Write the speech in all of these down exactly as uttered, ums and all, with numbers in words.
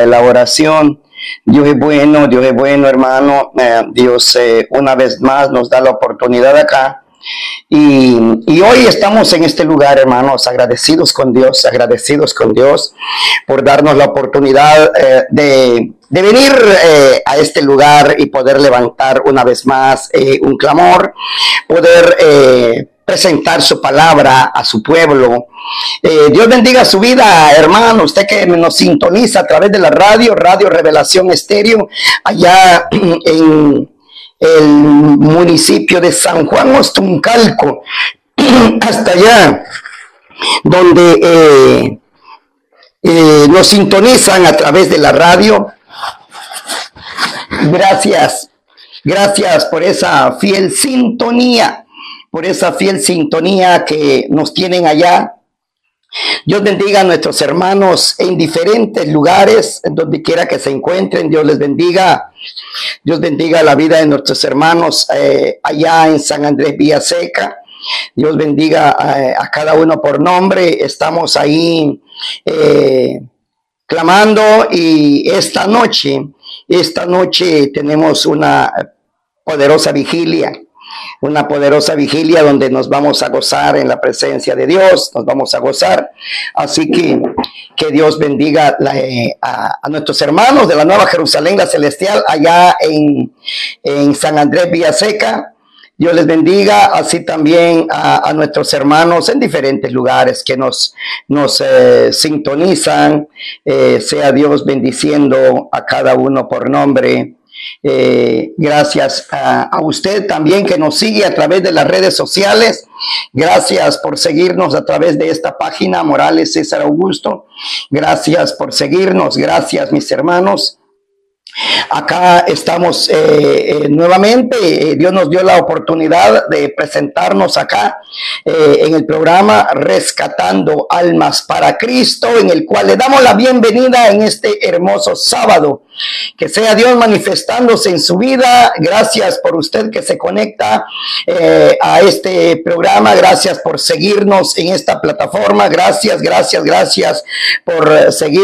la oración. Dios es bueno, Dios es bueno, hermano. Eh, Dios eh, una vez más nos da la oportunidad acá. Y, y hoy estamos en este lugar, hermanos, agradecidos con Dios, agradecidos con Dios por darnos la oportunidad eh, de, de venir eh, a este lugar y poder levantar una vez más eh, un clamor, poder eh, presentar su palabra a su pueblo. Eh, Dios bendiga su vida, hermano, usted que nos sintoniza a través de la radio, Radio Revelación Estéreo, allá en el municipio de San Juan Ostuncalco, hasta allá, donde eh, eh, nos sintonizan a través de la radio. Gracias, gracias por esa fiel sintonía, por esa fiel sintonía que nos tienen allá. Dios bendiga a nuestros hermanos en diferentes lugares, en donde quiera que se encuentren. Dios les bendiga. Dios bendiga la vida de nuestros hermanos eh, allá en San Andrés Villaseca. Dios bendiga a, a cada uno por nombre. Estamos ahí eh, clamando, y esta noche, esta noche tenemos una poderosa vigilia. Una poderosa vigilia donde nos vamos a gozar en la presencia de Dios, nos vamos a gozar. Así que que Dios bendiga la, eh, a, a nuestros hermanos de la Nueva Jerusalén, la Celestial, allá en, en San Andrés Villaseca. Dios les bendiga, así también a, a nuestros hermanos en diferentes lugares que nos, nos eh, sintonizan. Eh, sea Dios bendiciendo a cada uno por nombre. Eh, gracias a, a usted también que nos sigue a través de las redes sociales. Gracias por seguirnos a través de esta página, Morales César Augusto. Gracias por seguirnos. Gracias, mis hermanos. Acá estamos eh, eh, nuevamente. Eh, Dios nos dio la oportunidad de presentarnos acá eh, en el programa Rescatando Almas para Cristo, en el cual le damos la bienvenida en este hermoso sábado. Que sea Dios manifestándose en su vida. Gracias por usted que se conecta eh, a este programa. Gracias por seguirnos en esta plataforma. Gracias, gracias, gracias por seguir.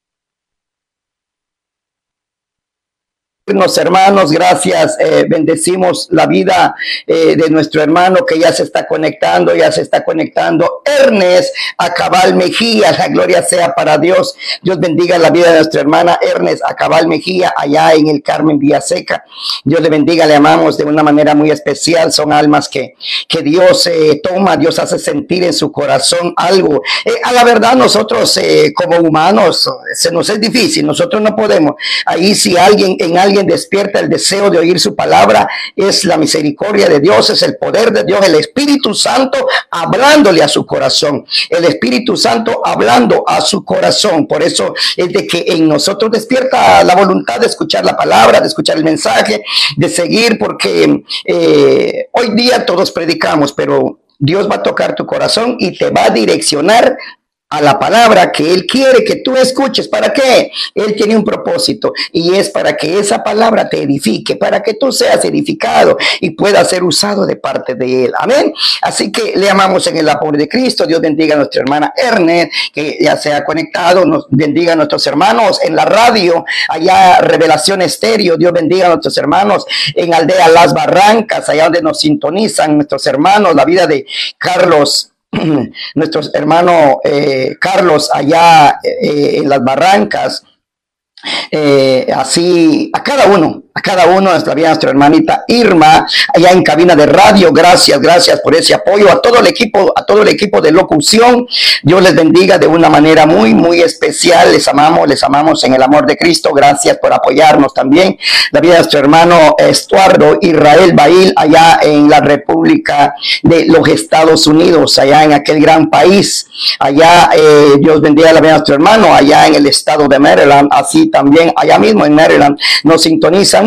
Hermanos, gracias, eh, bendecimos la vida eh, de nuestro hermano que ya se está conectando, ya se está conectando, Ernest Acabal Mejía. La gloria sea para Dios. Dios bendiga la vida de nuestra hermana Ernest Acabal Mejía, allá en el Carmen Villaseca. Dios le bendiga, le amamos de una manera muy especial. Son almas que, que Dios eh, toma, Dios hace sentir en su corazón algo. Eh, a la verdad, nosotros eh, como humanos, se nos es difícil, nosotros no podemos. Ahí si alguien, en alguien despierta el deseo de oír su palabra, es la misericordia de Dios, es el poder de Dios, el Espíritu Santo hablándole a su corazón, el Espíritu Santo hablando a su corazón. Por eso es de que en nosotros despierta la voluntad de escuchar la palabra, de escuchar el mensaje, de seguir, porque eh, hoy día todos predicamos, pero Dios va a tocar tu corazón y te va a direccionar a la palabra que Él quiere que tú escuches. ¿Para qué? Él tiene un propósito, y es para que esa palabra te edifique, para que tú seas edificado y puedas ser usado de parte de Él. Amén. Así que le amamos en el amor de Cristo. Dios bendiga a nuestra hermana Ernest, que ya se ha conectado. Nos bendiga a nuestros hermanos en la radio, allá Revelación Estéreo. Dios bendiga a nuestros hermanos en Aldea Las Barrancas, allá donde nos sintonizan nuestros hermanos. La vida de Carlos, nuestro hermano eh, Carlos, allá eh, en Las Barrancas. Eh, así a cada uno, a cada uno, nuestra vida, nuestra hermanita Irma, allá en cabina de radio. Gracias, gracias por ese apoyo. A todo el equipo, a todo el equipo de locución, Dios les bendiga de una manera muy, muy especial. Les amamos, les amamos en el amor de Cristo. Gracias por apoyarnos también. La vida de nuestro hermano Estuardo Israel Bail, allá en la República de los Estados Unidos, allá en aquel gran país. Allá, eh, Dios bendiga la vida de nuestro hermano, allá en el estado de Maryland. Así también allá mismo en Maryland nos sintonizan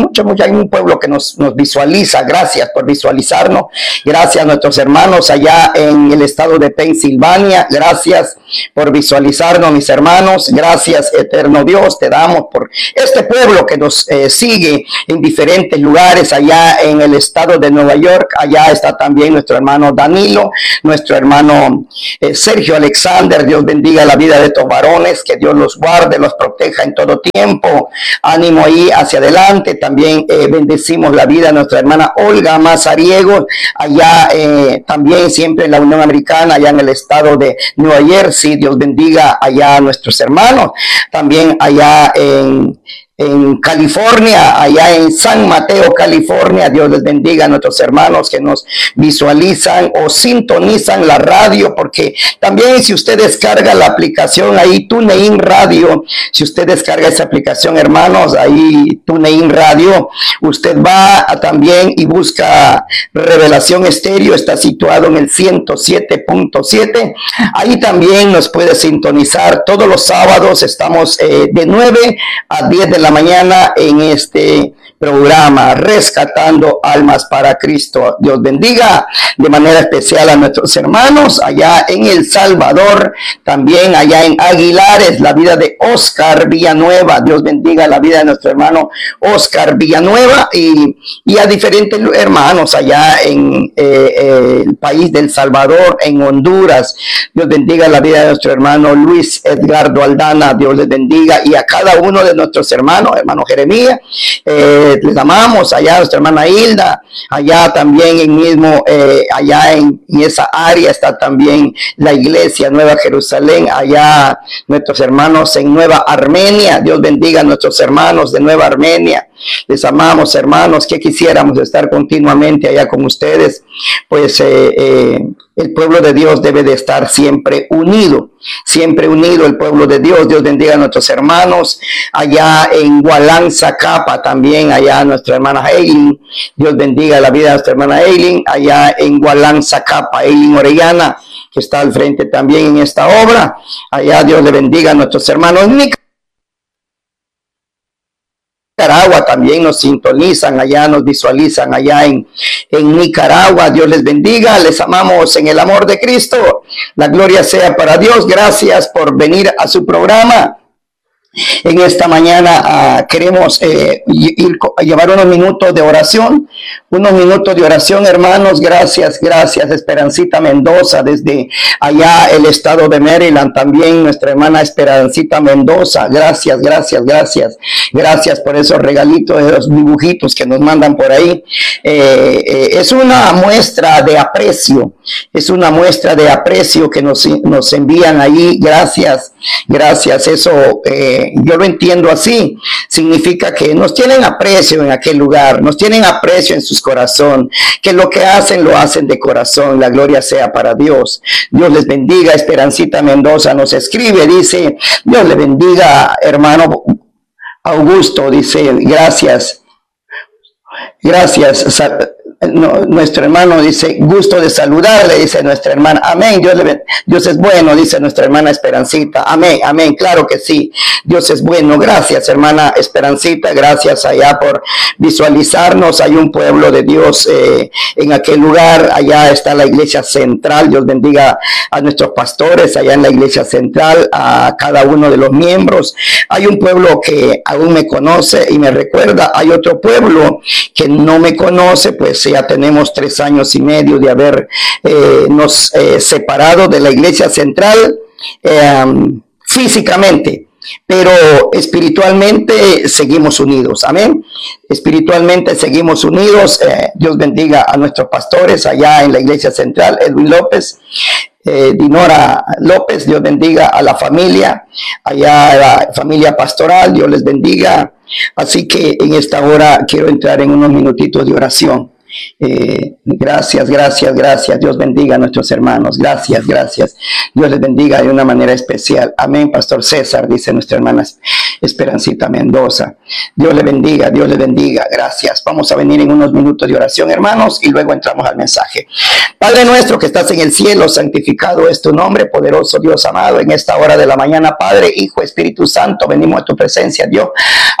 mucho, mucho, hay un pueblo que nos, nos visualiza. Gracias por visualizarnos. Gracias a nuestros hermanos allá en el estado de Pensilvania. Gracias por visualizarnos, mis hermanos. Gracias, eterno Dios, te damos por este pueblo que nos eh, sigue en diferentes lugares allá en el estado de Nueva York. Allá está también nuestro hermano Danilo, nuestro hermano eh, Sergio Alexander. Dios bendiga la vida de estos varones, que Dios los guarde, los proteja en todo tiempo. Ánimo ahí hacia adelante. También eh, bendecimos la vida de nuestra hermana Olga Mazariego, allá eh, también siempre en la Unión Americana, allá en el estado de Nueva Jersey. Dios bendiga allá a nuestros hermanos. También allá en en California, allá en San Mateo, California. Dios les bendiga a nuestros hermanos que nos visualizan o sintonizan la radio, porque también si usted descarga la aplicación ahí, TuneIn Radio, si usted descarga esa aplicación, hermanos, ahí TuneIn Radio, usted va a también y busca Revelación Estéreo, está situado en el ciento siete punto siete. Ahí también nos puede sintonizar todos los sábados. Estamos eh, de nueve a diez de la mañana en este programa Rescatando Almas para Cristo. Dios bendiga de manera especial a nuestros hermanos allá en El Salvador, también allá en Aguilares, la vida de Oscar Villanueva. Dios bendiga la vida de nuestro hermano Oscar Villanueva, y, y a diferentes hermanos allá en eh, eh, el país del Salvador, en Honduras. Dios bendiga la vida de nuestro hermano Luis Edgardo Aldana. Dios les bendiga, y a cada uno de nuestros hermanos, hermano Jeremías, eh, les amamos. Allá nuestra hermana Hilda, allá también en mismo, eh, allá en, en esa área está también la iglesia Nueva Jerusalén, allá nuestros hermanos en Nueva Armenia. Dios bendiga a nuestros hermanos de Nueva Armenia. Les amamos, hermanos, que quisiéramos estar continuamente allá con ustedes. Pues eh, eh, el pueblo de Dios debe de estar siempre unido, siempre unido el pueblo de Dios. Dios bendiga a nuestros hermanos allá en Gualanzacapa, también allá nuestra hermana Eileen. Dios bendiga la vida de nuestra hermana Eileen allá en Gualanzacapa, Eileen Orellana, que está al frente también en esta obra. Allá Dios le bendiga a nuestros hermanos. Nicaragua también nos sintonizan, allá nos visualizan allá en, en Nicaragua. Dios les bendiga, les amamos en el amor de Cristo. La gloria sea para Dios. Gracias por venir a su programa. En esta mañana uh, queremos eh, ir, llevar unos minutos de oración, unos minutos de oración, hermanos. Gracias, gracias, Esperancita Mendoza, desde allá el estado de Maryland, también nuestra hermana Esperancita Mendoza. Gracias, gracias, gracias, gracias por esos regalitos, esos dibujitos que nos mandan por ahí. Eh, eh, es una muestra de aprecio, es una muestra de aprecio que nos, nos envían ahí. Gracias, gracias, eso eh, yo lo entiendo así. Significa que nos tienen aprecio en aquel lugar, nos tienen aprecio en sus corazón, que lo que hacen lo hacen de corazón. La gloria sea para Dios. Dios les bendiga. Esperancita Mendoza nos escribe, dice: Dios le bendiga, hermano Augusto. Dice: gracias, gracias. No, nuestro hermano dice: gusto de saludarle, dice nuestra hermana. Amén. Dios, le, Dios es bueno, dice nuestra hermana Esperancita. Amén, amén. Claro que sí. Dios es bueno. Gracias, hermana Esperancita. Gracias allá por visualizarnos. Hay un pueblo de Dios eh, en aquel lugar. Allá está la iglesia central. Dios bendiga a nuestros pastores allá en la iglesia central, a cada uno de los miembros. Hay un pueblo que aún me conoce y me recuerda. Hay otro pueblo que no me conoce, pues ya tenemos tres años y medio de haber eh, nos eh, separado de la iglesia central eh, físicamente, pero espiritualmente seguimos unidos. Amén. Espiritualmente seguimos unidos. Eh, Dios bendiga a nuestros pastores allá en la iglesia central, Edwin López, eh, Dinora López. Dios bendiga a la familia, allá la familia pastoral. Dios les bendiga. Así que en esta hora quiero entrar en unos minutitos de oración. Eh, gracias, gracias, gracias. Dios bendiga a nuestros hermanos. Gracias, gracias. Dios les bendiga de una manera especial. Amén, Pastor César, dice nuestra hermana Esperancita Mendoza. Dios le bendiga, Dios le bendiga. Gracias. Vamos a venir en unos minutos de oración, hermanos, y luego entramos al mensaje. Padre nuestro que estás en el cielo, santificado es tu nombre, poderoso Dios amado. En esta hora de la mañana, Padre, Hijo, Espíritu Santo, venimos a tu presencia, Dios,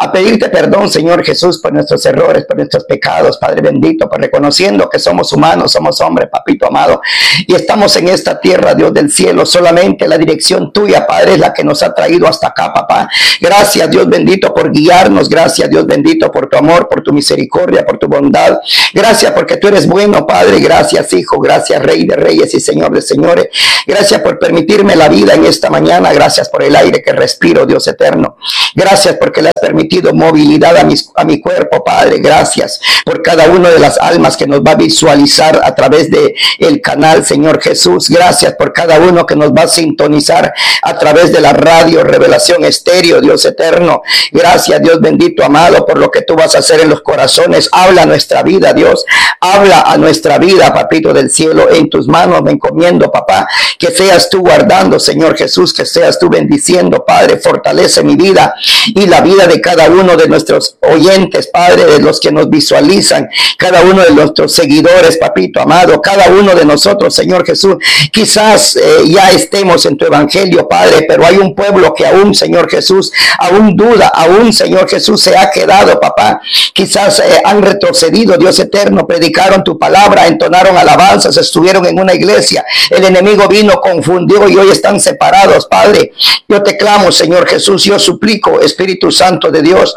a pedirte perdón, Señor Jesús, por nuestros errores, por nuestros pecados, Padre bendito, por reconociendo que somos humanos, somos hombres, papito amado, y estamos en esta tierra, Dios del cielo. Solamente la dirección tuya, Padre, es la que nos ha traído hasta acá, papá. Gracias, Dios bendito, por guiarnos. Gracias, Dios bendito, por tu amor, por tu misericordia, por tu bondad. Gracias porque tú eres bueno, Padre. Gracias, Hijo. Gracias, Rey de Reyes y Señor de Señores. Gracias por permitirme la vida en esta mañana. Gracias por el aire que respiro, Dios eterno. Gracias porque le has permitido movilidad a, mis, a mi cuerpo, Padre. Gracias por cada una de las almas que nos va a visualizar a través de el canal, Señor Jesús. Gracias por cada uno que nos va a sintonizar a través de la radio Revelación Estéreo, Dios eterno. Gracias, Dios bendito, amado, por lo que tú vas a hacer en los corazones. Habla a nuestra vida, Dios. Habla a nuestra vida, papito del cielo. En tus manos me encomiendo, papá. Que seas tú guardando, Señor Jesús. Que seas tú bendiciendo, Padre. Fortalece mi vida y la vida de cada uno de nuestros oyentes, Padre, de los que nos visualizan, cada uno de nuestros seguidores, papito amado, cada uno de nosotros, Señor Jesús. Quizás eh, ya estemos en tu evangelio, Padre, pero hay un pueblo que aún, Señor Jesús, aún duda, aún, Señor Jesús, se ha quedado, papá. Quizás eh, han retrocedido, Dios eterno, predicaron tu palabra, entonaron alabanzas, estuvieron en una iglesia, el enemigo vino, confundió y hoy están separados, Padre. Yo te clamo, Señor Jesús, yo suplico, Espíritu Santo de Dios.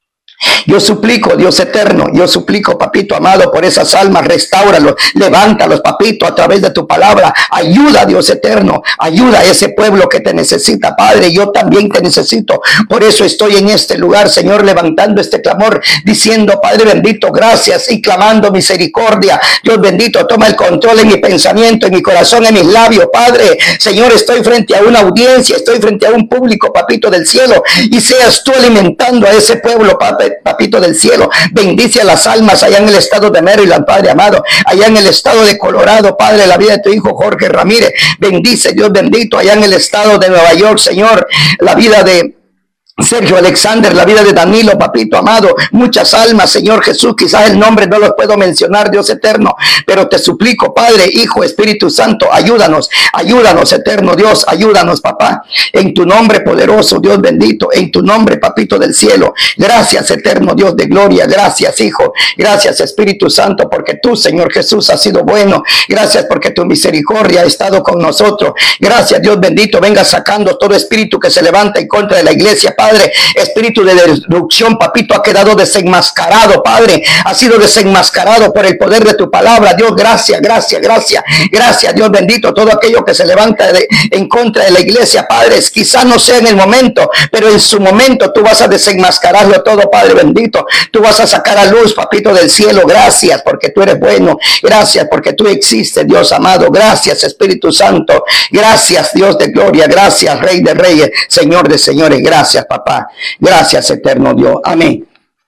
Yo suplico, Dios eterno, yo suplico, papito amado, por esas almas, restáuralos, levántalos, papito, a través de tu palabra. Ayuda, Dios eterno, ayuda a ese pueblo que te necesita, Padre. Yo también te necesito. Por eso estoy en este lugar, Señor, levantando este clamor, diciendo, Padre bendito, gracias, y clamando misericordia. Dios bendito, toma el control en mi pensamiento, en mi corazón, en mis labios, Padre. Señor, estoy frente a una audiencia, estoy frente a un público, papito del cielo, y seas tú alimentando a ese pueblo, Padre. Papito del cielo, bendice a las almas allá en el estado de Maryland, Padre amado, allá en el estado de Colorado, Padre, la vida de tu hijo Jorge Ramírez. Bendice, Dios bendito, allá en el estado de Nueva York, Señor, la vida de Sergio Alexander, la vida de Danilo, papito amado, muchas almas, Señor Jesús. Quizás el nombre no los puedo mencionar, Dios eterno, pero te suplico, Padre, Hijo, Espíritu Santo, ayúdanos, ayúdanos, eterno Dios, ayúdanos, papá, en tu nombre poderoso, Dios bendito, en tu nombre, papito del cielo. Gracias, eterno Dios de gloria, gracias, Hijo, gracias, Espíritu Santo, porque tú, Señor Jesús, has sido bueno. Gracias porque tu misericordia ha estado con nosotros. Gracias, Dios bendito, venga sacando todo espíritu que se levanta en contra de la iglesia, Padre. Padre, espíritu de destrucción, papito, ha quedado desenmascarado, Padre, ha sido desenmascarado por el poder de tu palabra. Dios, gracias, gracias, gracias, gracias, Dios bendito. Todo aquello que se levanta de, en contra de la iglesia, Padre, quizás no sea en el momento, pero en su momento tú vas a desenmascararlo todo, Padre bendito. Tú vas a sacar a luz, papito del cielo. Gracias porque tú eres bueno, gracias porque tú existes, Dios amado. Gracias, Espíritu Santo, gracias, Dios de gloria, gracias, Rey de Reyes, Señor de Señores. Gracias, papá. Gracias, eterno Dios. Amén.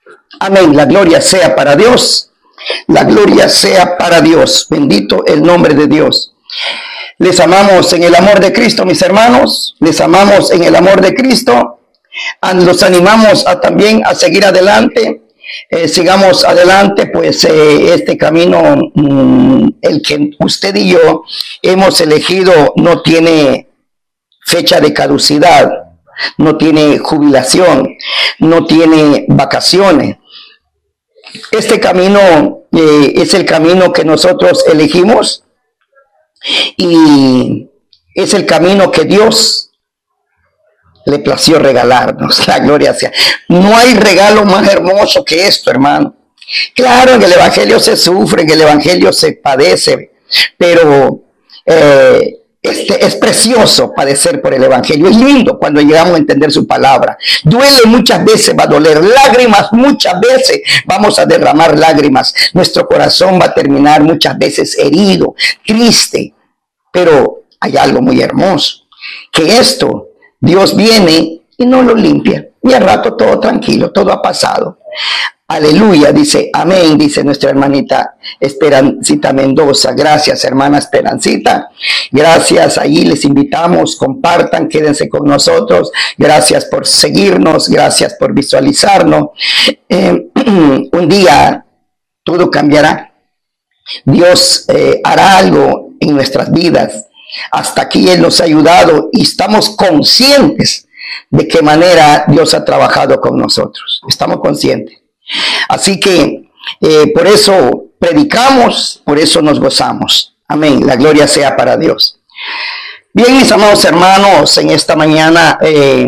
Amén. La gloria sea para Dios. La gloria sea para Dios. Bendito el nombre de Dios. Les amamos en el amor de Cristo, mis hermanos. Les amamos en el amor de Cristo. Los animamos a también a seguir adelante. Eh, sigamos adelante, pues eh, este camino, mmm, el que usted y yo hemos elegido, no tiene fecha de caducidad. No tiene jubilación, no tiene vacaciones. Este camino eh, es el camino que nosotros elegimos y es el camino que Dios le plació regalarnos. La gloria sea. No hay regalo más hermoso que esto, hermano. Claro, en el evangelio se sufre, en el evangelio se padece, pero eh, Este, es precioso padecer por el evangelio. Es lindo cuando llegamos a entender su palabra. Duele muchas veces, va a doler. Lágrimas, muchas veces vamos a derramar lágrimas. Nuestro corazón va a terminar muchas veces herido, triste. Pero hay algo muy hermoso, que esto, Dios viene y no lo limpia. Y al rato todo tranquilo, todo ha pasado. Aleluya, dice, amén, dice nuestra hermanita Esperancita Mendoza. Gracias, hermana Esperancita. Gracias, ahí les invitamos, compartan, quédense con nosotros. Gracias por seguirnos, gracias por visualizarnos. Eh, un día todo cambiará. Dios eh, hará algo en nuestras vidas. Hasta aquí Él nos ha ayudado y estamos conscientes de qué manera Dios ha trabajado con nosotros. Estamos conscientes. Así que eh, por eso predicamos, por eso nos gozamos. Amén. La gloria sea para Dios. Bien, mis amados hermanos, en esta mañana, eh,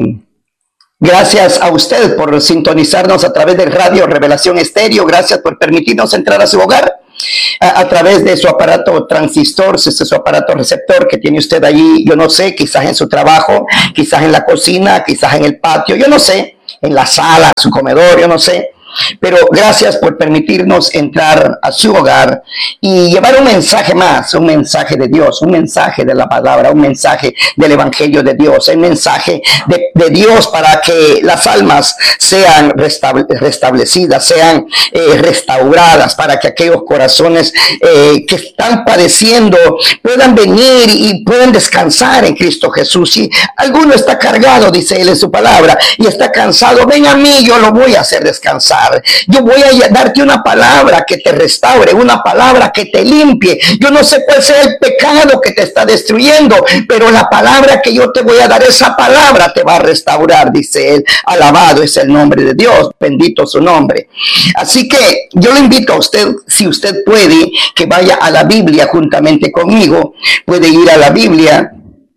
gracias a usted por sintonizarnos a través del radio Revelación Estéreo. Gracias por permitirnos entrar a su hogar a, a través de su aparato transistor, este es su aparato receptor que tiene usted allí. Yo no sé, quizás en su trabajo, quizás en la cocina, quizás en el patio, yo no sé, en la sala, su comedor, yo no sé. Pero gracias por permitirnos entrar a su hogar y llevar un mensaje más, un mensaje de Dios, un mensaje de la palabra, un mensaje del Evangelio de Dios, un mensaje de, de Dios para que las almas sean restable, restablecidas, sean eh, restauradas, para que aquellos corazones eh, que están padeciendo puedan venir y puedan descansar en Cristo Jesús. Si alguno está cargado, dice Él en su palabra, y está cansado, ven a mí, yo lo voy a hacer descansar. Yo voy a darte una palabra que te restaure, una palabra que te limpie. Yo no sé cuál sea el pecado que te está destruyendo, pero la palabra que yo te voy a dar, esa palabra te va a restaurar, dice Él. Alabado es el nombre de Dios, bendito su nombre. Así que yo le invito a usted, si usted puede, que vaya a la Biblia juntamente conmigo. Puede ir a la Biblia.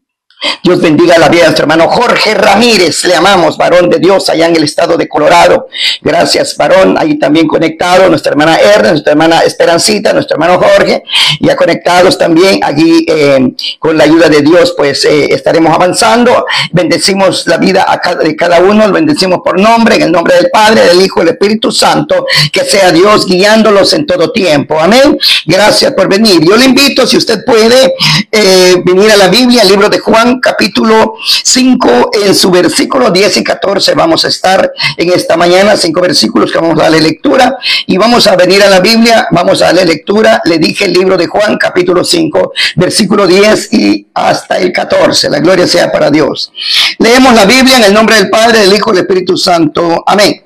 Dios bendiga la vida de nuestro hermano Jorge Ramírez, le amamos, varón de Dios, allá en el estado de Colorado. Gracias, varón, ahí también conectado, nuestra hermana Erna, nuestra hermana Esperancita, nuestro hermano Jorge, ya conectados también allí eh, con la ayuda de Dios, pues eh, estaremos avanzando. Bendecimos la vida a cada, de cada uno, lo bendecimos por nombre, en el nombre del Padre, del Hijo y del Espíritu Santo, que sea Dios guiándolos en todo tiempo. Amén. Gracias por venir. Yo le invito, si usted puede, eh, venir a la Biblia, el libro de Juan, capítulo cinco, en su versículo diez y catorce. Vamos a estar en esta mañana, cinco versículos que vamos a darle lectura, y vamos a venir a la Biblia, vamos a darle lectura. Le dije el libro de Juan, capítulo cinco, versículo diez y hasta el catorce. La gloria sea para Dios. Leemos la Biblia en el nombre del Padre, del Hijo y del Espíritu Santo. Amén.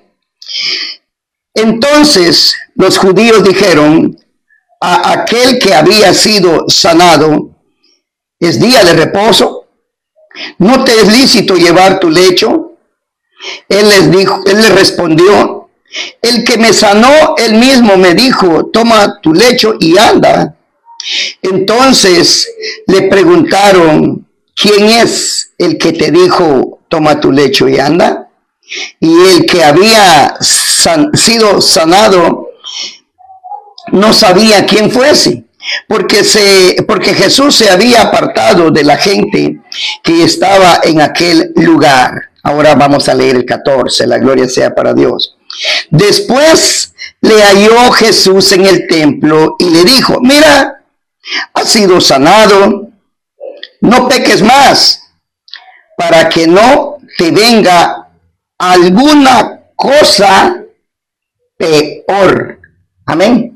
Entonces los judíos dijeron a aquel que había sido sanado: es día de reposo, ¿no te es lícito llevar tu lecho? Él les dijo, él les respondió: el que me sanó, él mismo me dijo, toma tu lecho y anda. Entonces le preguntaron: ¿quién es el que te dijo, toma tu lecho y anda? Y el que había san, sido sanado no sabía quién fuese, porque se porque Jesús se había apartado de la gente que estaba en aquel lugar. Ahora vamos a leer el catorce. La gloria sea para Dios. Después le halló Jesús en el templo y le dijo: mira, has sido sanado, no peques más, para que no te venga alguna cosa peor. Amén.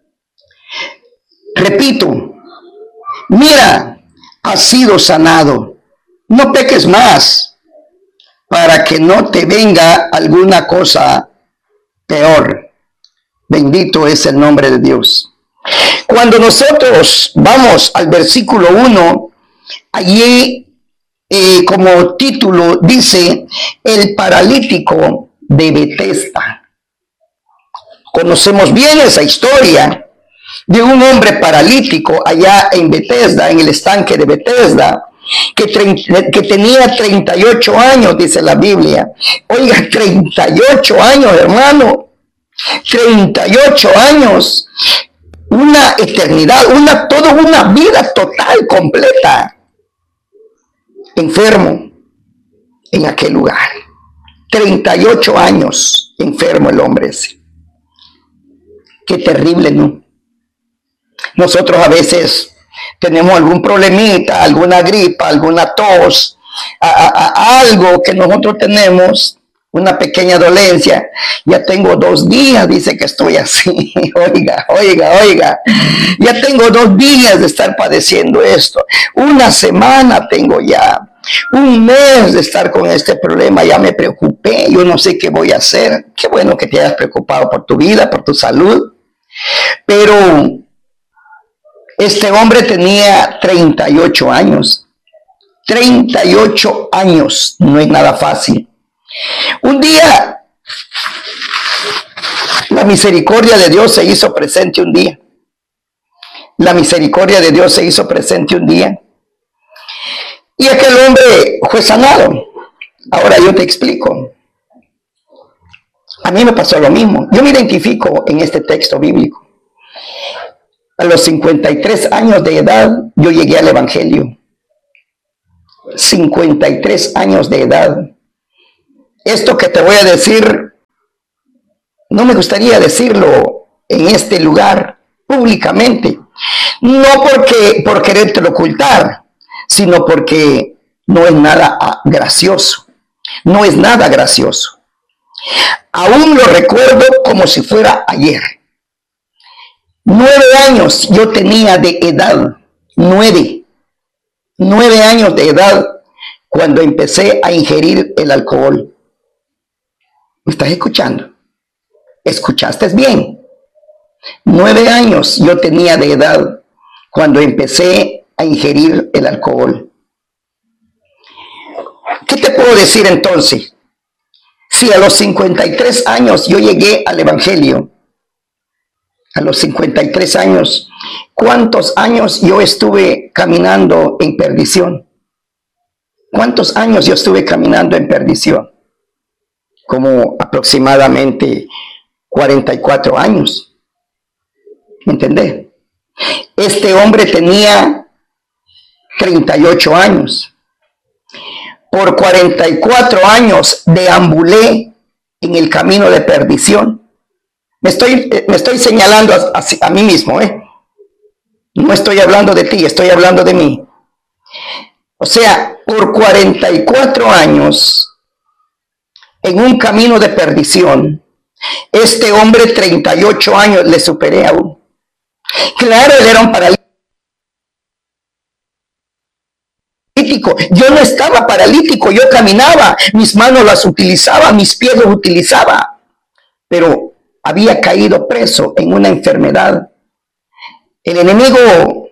Repito, mira, has sido sanado, no peques más, para que no te venga alguna cosa peor. Bendito es el nombre de Dios. Cuando nosotros vamos al versículo uno, allí eh, como título dice: el paralítico de Betesda. Conocemos bien esa historia de un hombre paralítico allá en Betesda, en el estanque de Betesda, que, que tenía treinta y ocho años, dice la Biblia. Oiga, treinta y ocho años, hermano, treinta y ocho años, una eternidad, una, toda una vida total, completa, enfermo en aquel lugar. treinta y ocho años enfermo el hombre ese. Qué terrible, ¿no? Nosotros a veces tenemos algún problemita, alguna gripa, alguna tos, a, a, a algo que nosotros tenemos, una pequeña dolencia. Ya tengo dos días, dice que estoy así. Oiga, oiga, oiga. Ya tengo dos días de estar padeciendo esto. Una semana tengo ya. Un mes de estar con este problema, ya me preocupé. Yo no sé qué voy a hacer. Qué bueno que te hayas preocupado por tu vida, por tu salud. Pero este hombre tenía treinta y ocho años treinta y ocho años, no es nada fácil. Un día, la misericordia de Dios se hizo presente un día. La misericordia de Dios se hizo presente un día. Y aquel hombre fue sanado. Ahora yo te explico. A mí me pasó lo mismo. Yo me identifico en este texto bíblico. A los cincuenta y tres años de edad, yo llegué al Evangelio. cincuenta y tres años de edad. Esto que te voy a decir, no me gustaría decirlo en este lugar públicamente. No porque por querértelo ocultar, sino porque no es nada gracioso. No es nada gracioso. Aún lo recuerdo como si fuera ayer. Nueve años yo tenía de edad. Nueve. Nueve años de edad cuando empecé a ingerir el alcohol. ¿Me estás escuchando? ¿Escuchaste bien? Nueve años yo tenía de edad cuando empecé a ingerir el alcohol. ¿Qué te puedo decir entonces? Si a los cincuenta y tres años yo llegué al Evangelio, a los cincuenta y tres años, ¿cuántos años yo estuve caminando en perdición? ¿Cuántos años yo estuve caminando en perdición? Como aproximadamente cuarenta y cuatro años. ¿Me entendés? Este hombre tenía treinta y ocho años. Por cuarenta y cuatro años deambulé en el camino de perdición. Me estoy, me estoy señalando a, a, a mí mismo, ¿eh? No estoy hablando de ti, estoy hablando de mí. O sea, por cuarenta y cuatro años en un camino de perdición, este hombre treinta y ocho años le superé aún. Claro, él era un paralítico. Yo no estaba paralítico, yo caminaba, mis manos las utilizaba, mis pies los utilizaba, pero había caído preso en una enfermedad. El enemigo,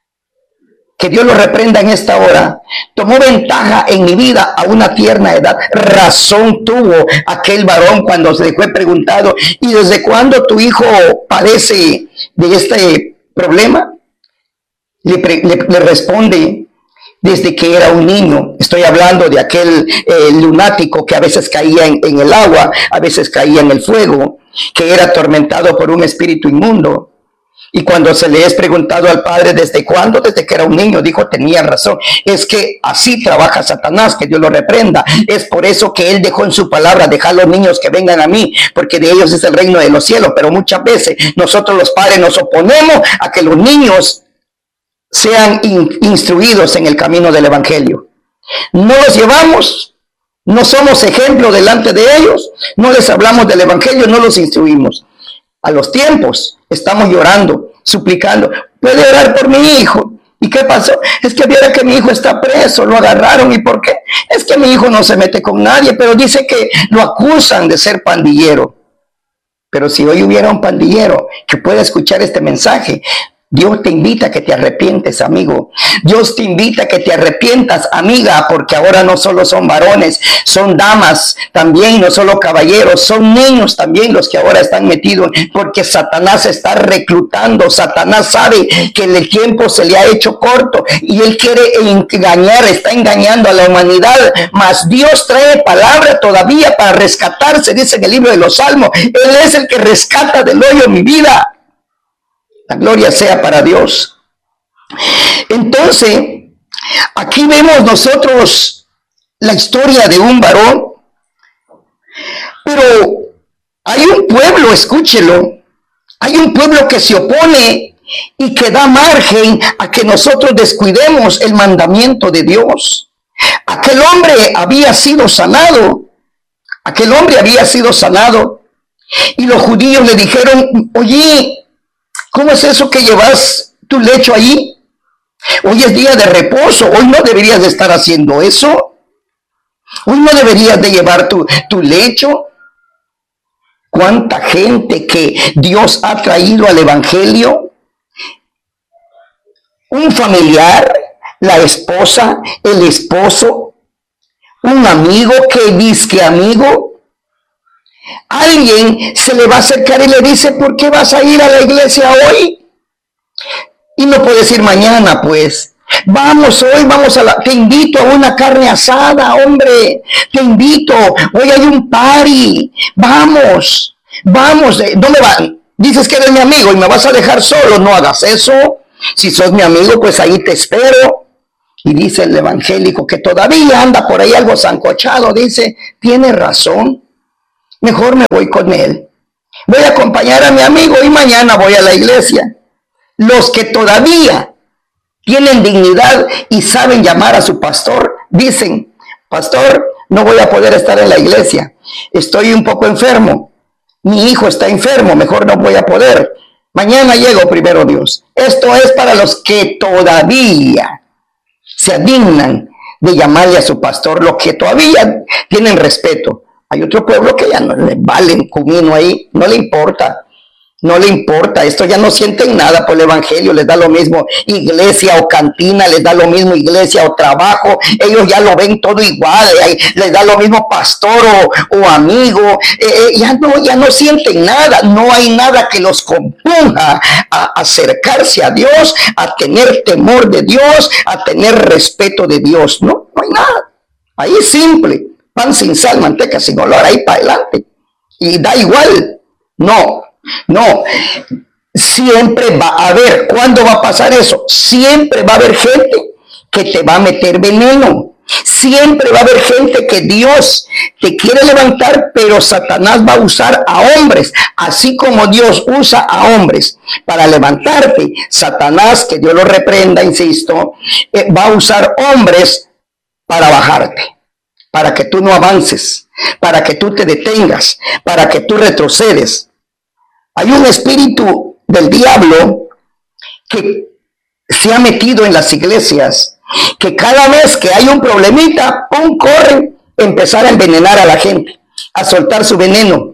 que Dios lo reprenda en esta hora, tomó ventaja en mi vida a una tierna edad. Razón tuvo aquel varón cuando se le fue preguntado, ¿y desde cuándo tu hijo padece de este problema? Le, le, le responde, desde que era un niño. Estoy hablando de aquel eh, lunático que a veces caía en, en el agua, a veces caía en el fuego, que era atormentado por un espíritu inmundo. Y cuando se le es preguntado al padre desde cuándo, desde que era un niño, dijo, tenía razón. Es que así trabaja Satanás, que Dios lo reprenda. Es por eso que él dejó en su palabra, dejar a los niños que vengan a mí, porque de ellos es el reino de los cielos. Pero muchas veces nosotros los padres nos oponemos a que los niños sean in, instruidos en el camino del Evangelio. No los llevamos, no somos ejemplo delante de ellos, no les hablamos del Evangelio, no los instruimos. A los tiempos estamos llorando, suplicando, puede orar por mi hijo. ¿Y qué pasó? Es que viera que mi hijo está preso, lo agarraron. ¿Y por qué? Es que mi hijo no se mete con nadie, pero dice que lo acusan de ser pandillero. Pero si hoy hubiera un pandillero que pueda escuchar este mensaje, Dios te invita a que te arrepientes, amigo. Dios te invita a que te arrepientas, amiga, porque ahora no solo son varones, son damas también, no solo caballeros, son niños también los que ahora están metidos, porque Satanás está reclutando. Satanás sabe que el tiempo se le ha hecho corto y él quiere engañar, está engañando a la humanidad, mas Dios trae palabra todavía para rescatarse, dice en el libro de los Salmos. Él es el que rescata del hoyo mi vida. La gloria sea para Dios. Entonces, aquí vemos nosotros la historia de un varón, pero hay un pueblo, escúchelo, hay un pueblo que se opone y que da margen a que nosotros descuidemos el mandamiento de Dios. Aquel hombre había sido sanado, aquel hombre había sido sanado, y los judíos le dijeron, oye, ¿cómo es eso que llevas tu lecho allí? Hoy es día de reposo, hoy no deberías de estar haciendo eso. Hoy no deberías de llevar tu, tu lecho. ¿Cuánta gente que Dios ha traído al Evangelio? Un familiar la esposa, el esposo, un amigo que dice amigo. Alguien se le va a acercar y le dice, ¿por qué vas a ir a la iglesia hoy? Y no puedes ir mañana, pues. Vamos hoy, vamos a la... Te invito a una carne asada, hombre. Te invito. Hoy hay un party. Vamos. Vamos. ¿Dónde van? Dices que eres mi amigo y me vas a dejar solo. No hagas eso. Si sos mi amigo, pues ahí te espero. Y dice el evangélico que todavía anda por ahí algo zancochado. Dice, tiene razón. Mejor me voy con él. Voy a acompañar a mi amigo y mañana voy a la iglesia. Los que todavía tienen dignidad y saben llamar a su pastor, dicen, pastor, no voy a poder estar en la iglesia. Estoy un poco enfermo. Mi hijo está enfermo, mejor no voy a poder. Mañana llego, primero Dios. Esto es para los que todavía se dignan de llamarle a su pastor, los que todavía tienen respeto. Hay otro pueblo que ya no le vale un comino ahí, no le importa. No le importa, esto ya no sienten nada por el evangelio, les da lo mismo iglesia o cantina, les da lo mismo iglesia o trabajo, ellos ya lo ven todo igual, les da lo mismo pastor o, o amigo, eh, ya, no, ya no sienten nada, no hay nada que los compunja a acercarse a Dios, a tener temor de Dios, a tener respeto de Dios, no, no hay nada, ahí es simple, pan sin sal, manteca sin olor, ahí para adelante, y da igual, no. No, siempre va a haber, ¿cuándo va a pasar eso? Siempre va a haber gente que te va a meter veneno. Siempre va a haber gente que Dios te quiere levantar, pero Satanás va a usar a hombres. Así como Dios usa a hombres para levantarte, Satanás, que Dios lo reprenda, insisto, eh, va a usar hombres para bajarte, para que tú no avances, para que tú te detengas, para que tú retrocedes. Hay un espíritu del diablo que se ha metido en las iglesias, que cada vez que hay un problemita, pum, corren a empezar a envenenar a la gente, a soltar su veneno,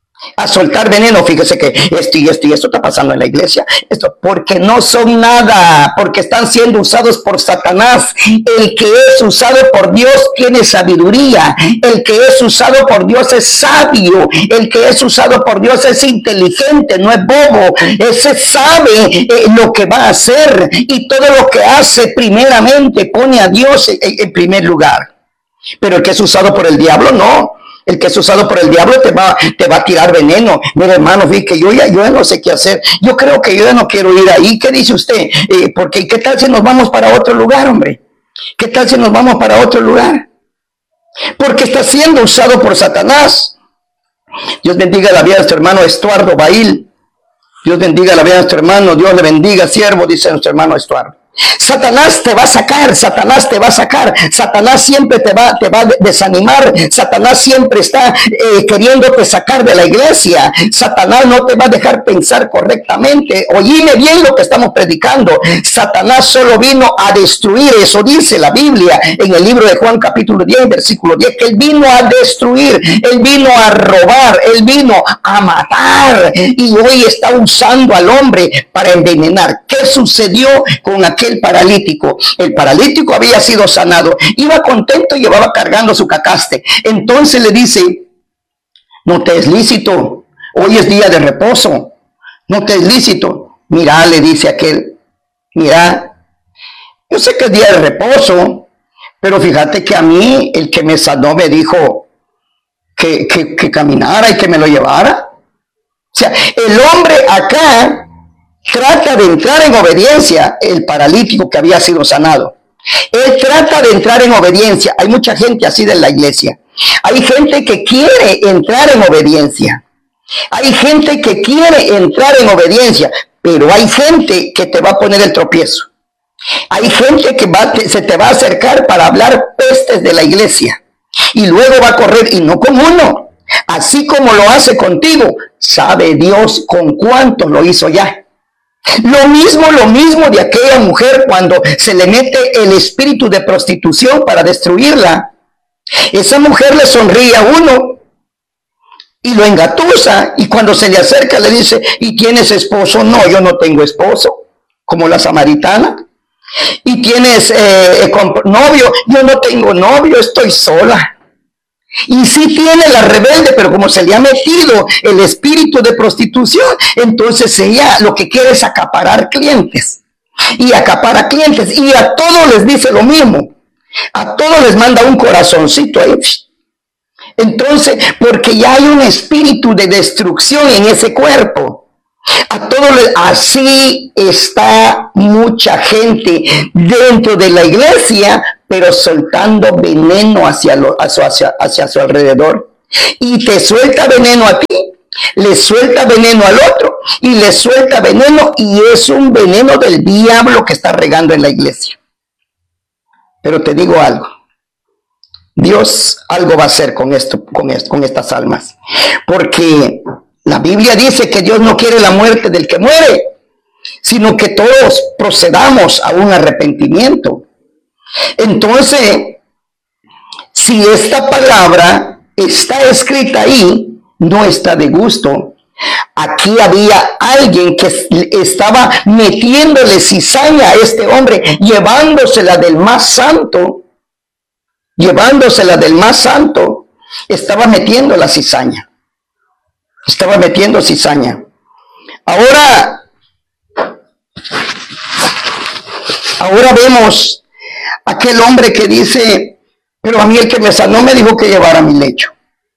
a soltar veneno. Fíjese que esto y esto y esto está pasando en la iglesia, esto porque no son nada, porque están siendo usados por Satanás. El que es usado por Dios tiene sabiduría, el que es usado por Dios es sabio, el que es usado por Dios es inteligente, no es bobo, ese sabe eh, lo que va a hacer, y todo lo que hace primeramente pone a Dios en, en primer lugar. Pero el que es usado por el diablo, no. El que es usado por el diablo te va, te va a tirar veneno. Mira, hermano, vi que yo ya, yo ya no sé qué hacer. Yo creo que yo ya no quiero ir ahí. ¿Qué dice usted? Eh, porque ¿qué tal si nos vamos para otro lugar, hombre? ¿Qué tal si nos vamos para otro lugar? Porque está siendo usado por Satanás. Dios bendiga la vida de nuestro hermano Estuardo Bail. Dios bendiga la vida de nuestro hermano. Dios le bendiga, siervo, dice nuestro hermano Estuardo. Satanás te va a sacar, Satanás te va a sacar, Satanás siempre te va, te va a desanimar, Satanás siempre está eh, queriéndote sacar de la iglesia, Satanás no te va a dejar pensar correctamente. Oíme bien lo que estamos predicando, Satanás solo vino a destruir, eso dice la Biblia en el libro de Juan capítulo diez, versículo diez, que él vino a destruir, él vino a robar, él vino a matar, y hoy está usando al hombre para envenenar. ¿Qué sucedió con aquel el paralítico? El paralítico había sido sanado, iba contento y llevaba cargando su cacaste. Entonces le dice, no te es lícito, hoy es día de reposo, no te es lícito. Mira, le dice aquel, mira, yo sé que es día de reposo, pero fíjate que a mí el que me sanó me dijo que, que, que caminara y que me lo llevara. O sea, el hombre acá trata de entrar en obediencia, el paralítico que había sido sanado. Él trata de entrar en obediencia. Hay mucha gente así de la iglesia. Hay gente que quiere entrar en obediencia. Hay gente que quiere entrar en obediencia, pero hay gente que te va a poner el tropiezo. Hay gente que va, se te va a acercar para hablar pestes de la iglesia. Y luego va a correr, y no con uno. Así como lo hace contigo, sabe Dios con cuánto lo hizo ya. Lo mismo, lo mismo de aquella mujer cuando se le mete el espíritu de prostitución para destruirla. Esa mujer le sonríe a uno y lo engatusa, y cuando se le acerca le dice, ¿y tienes esposo? No, yo no tengo esposo, como la samaritana. y tienes eh, novio. Yo no tengo novio, estoy sola. Y sí tiene la rebelde, pero como se le ha metido el espíritu de prostitución, entonces ella lo que quiere es acaparar clientes. Y acapara clientes. Y a todos les dice lo mismo. A todos les manda un corazoncito ahí. Entonces, porque ya hay un espíritu de destrucción en ese cuerpo. A todos les, así está mucha gente dentro de la iglesia, pero soltando veneno hacia, lo, hacia, hacia su alrededor. Y te suelta veneno a ti, le suelta veneno al otro, y le suelta veneno, y es un veneno del diablo que está regando en la iglesia. Pero te digo algo. Dios algo va a hacer con esto, con esto, con estas almas. Porque la Biblia dice que Dios no quiere la muerte del que muere, sino que todos procedamos a un arrepentimiento. Entonces, si esta palabra está escrita ahí, no está de gusto. Aquí había alguien que estaba metiéndole cizaña a este hombre, llevándosela del más santo, llevándosela del más santo, estaba metiendo la cizaña. Estaba metiendo cizaña. Ahora, ahora vemos aquel hombre que dice, pero a mí el que me sanó me dijo que llevara mi lecho.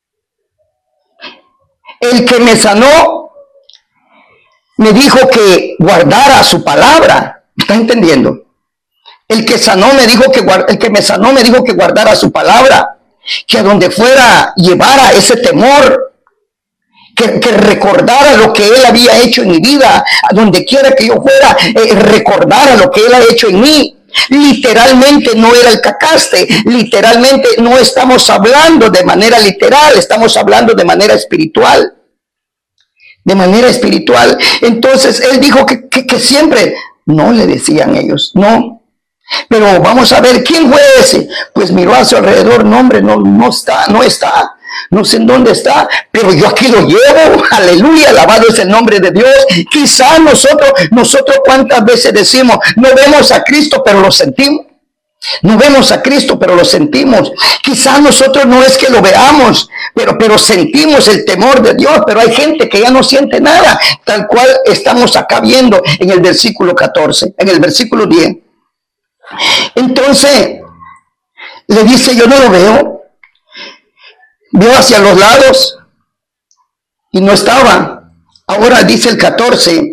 El que me sanó me dijo que guardara su palabra. ¿Está entendiendo? El que sanó me dijo que el que me sanó me dijo que guardara su palabra, que a donde fuera llevara ese temor. Que, que recordara lo que Él había hecho en mi vida, a donde quiera que yo fuera, eh, recordara lo que Él ha hecho en mí. Literalmente no era el cacaste, literalmente no estamos hablando de manera literal, estamos hablando de manera espiritual. De manera espiritual. Entonces Él dijo que, que, que siempre, no le decían ellos, no. Pero vamos a ver, ¿quién fue ese? Pues miró a su alrededor, no hombre, no, no está, no está. No sé en dónde está, pero yo aquí lo llevo. Aleluya, alabado es el nombre de Dios. Quizá nosotros, nosotros cuántas veces decimos, no vemos a Cristo, pero lo sentimos. No vemos a Cristo, pero lo sentimos. Quizá nosotros no es que lo veamos, pero, pero sentimos el temor de Dios. Pero hay gente que ya no siente nada, tal cual estamos acá viendo en el versículo catorce, en el versículo diez. Entonces, le dice, yo no lo veo. Vio hacia los lados y no estaba. Ahora dice el catorce.